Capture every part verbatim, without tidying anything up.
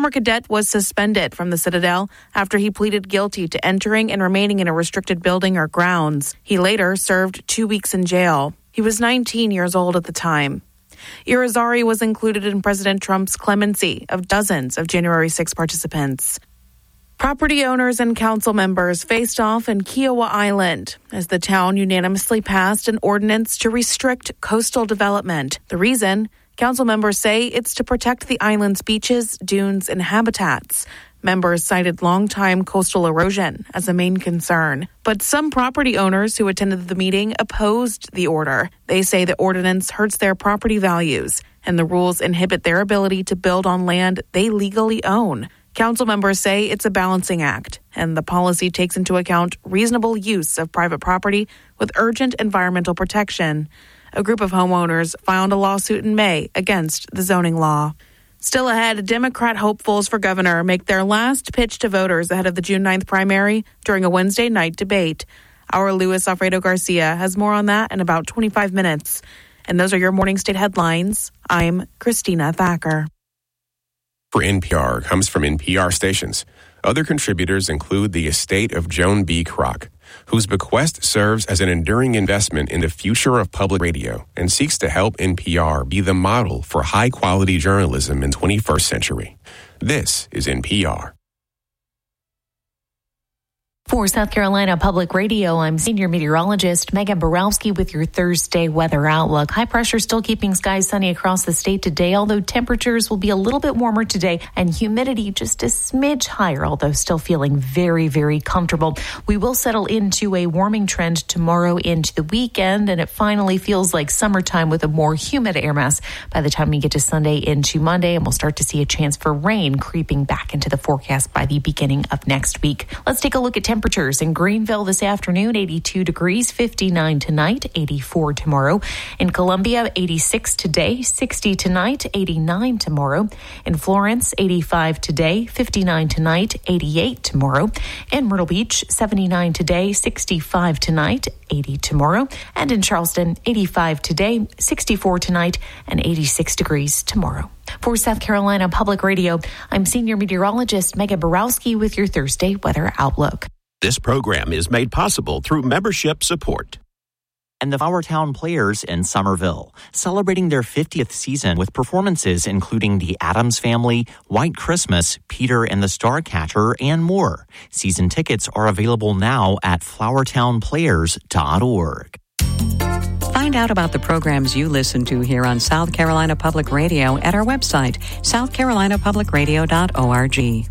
former cadet was suspended from the Citadel after he pleaded guilty to entering and remaining in a restricted building or grounds. He later served two weeks in jail. He was nineteen years old at the time. Irizarry was included in President Trump's clemency of dozens of January sixth participants. Property owners and council members faced off in Kiowa Island as the town unanimously passed an ordinance to restrict coastal development. The reason? Council members say it's to protect the island's beaches, dunes, and habitats. Members cited long-time coastal erosion as a main concern. But some property owners who attended the meeting opposed the order. They say the ordinance hurts their property values, and the rules inhibit their ability to build on land they legally own. Council members say it's a balancing act, and the policy takes into account reasonable use of private property with urgent environmental protection. A group of homeowners filed a lawsuit in May against the zoning law. Still ahead, Democrat hopefuls for governor make their last pitch to voters ahead of the June ninth primary during a Wednesday night debate. Our Luis Alfredo Garcia has more on that in about twenty-five minutes. And those are your morning state headlines. I'm Christina Thacker. For N P R comes from N P R stations. Other contributors include the estate of Joan B. Kroc, whose bequest serves as an enduring investment in the future of public radio and seeks to help N P R be the model for high-quality journalism in the twenty-first century. This is N P R. For South Carolina Public Radio, I'm senior meteorologist Megan Borowski with your Thursday weather outlook. High pressure still keeping skies sunny across the state today, although temperatures will be a little bit warmer today and humidity just a smidge higher, although still feeling very, very comfortable. We will settle into a warming trend tomorrow into the weekend, and it finally feels like summertime with a more humid air mass by the time we get to Sunday into Monday, and we'll start to see a chance for rain creeping back into the forecast by the beginning of next week. Let's take a look at temperatures. Temperatures in Greenville this afternoon, eighty-two degrees, fifty-nine tonight, eighty-four tomorrow. In Columbia, eighty-six today, sixty tonight, eighty-nine tomorrow. In Florence, eighty-five today, fifty-nine tonight, eighty-eight tomorrow. In Myrtle Beach, seventy-nine today, sixty-five tonight, eighty tomorrow. And in Charleston, eighty-five today, sixty-four tonight, and eighty-six degrees tomorrow. For South Carolina Public Radio, I'm senior meteorologist Megan Borowski with your Thursday weather outlook. This program is made possible through membership support. And the Flourtown Players in Somerville, celebrating their fiftieth season with performances including The Addams Family, White Christmas, Peter and the Starcatcher, and more. Season tickets are available now at flourtown players dot org. Find out about the programs you listen to here on South Carolina Public Radio at our website, south carolina public radio dot org.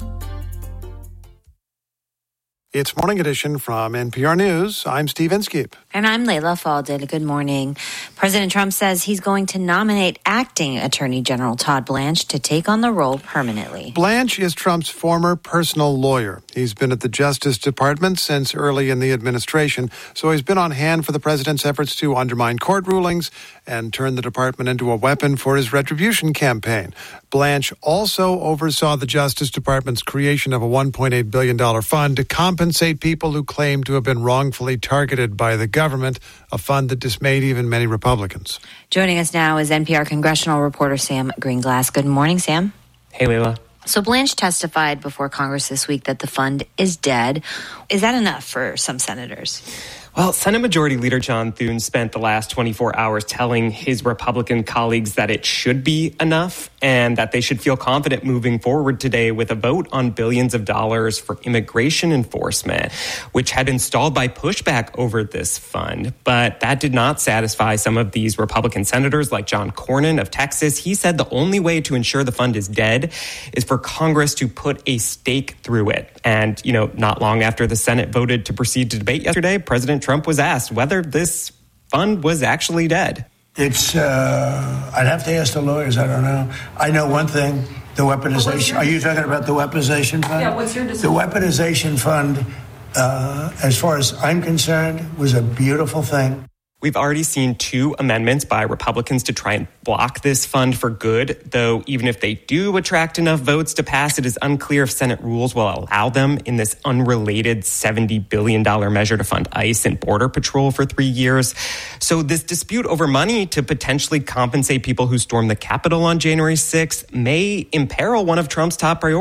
It's Morning Edition from N P R News. I'm Steve Inskeep. And I'm Layla Faldin. Good morning. President Trump says he's going to nominate acting Attorney General Todd Blanche to take on the role permanently. Blanche is Trump's former personal lawyer. He's been at the Justice Department since early in the administration, so he's been on hand for the president's efforts to undermine court rulings and turn the department into a weapon for his retribution campaign. Blanche also oversaw the Justice Department's creation of a one point eight billion dollars fund to compensate people who claim to have been wrongfully targeted by the government, a fund that dismayed even many Republicans. Joining us now is N P R congressional reporter Sam Greenglass. Good morning, Sam. Hey, Layla. So Blanche testified before Congress this week that the fund is dead. Is that enough for some senators? Well, Senate Majority Leader John Thune spent the last twenty-four hours telling his Republican colleagues that it should be enough and that they should feel confident moving forward today with a vote on billions of dollars for immigration enforcement, which had been stalled by pushback over this fund. But that did not satisfy some of these Republican senators like John Cornyn of Texas. He said the only way to ensure the fund is dead is for Congress to put a stake through it. And, you know, not long after the Senate voted to proceed to debate yesterday, President Trump was asked whether this fund was actually dead. It's, uh, I'd have to ask the lawyers. I don't know. I know one thing, the weaponization. Are you talking about the weaponization fund? Yeah, what's your decision? The weaponization fund, uh, as far as I'm concerned, was a beautiful thing. We've already seen two amendments by Republicans to try and block this fund for good, though even if they do attract enough votes to pass, it is unclear if Senate rules will allow them in this unrelated seventy billion dollars measure to fund ICE and Border Patrol for three years. So this dispute over money to potentially compensate people who stormed the Capitol on January sixth may imperil one of Trump's top priorities.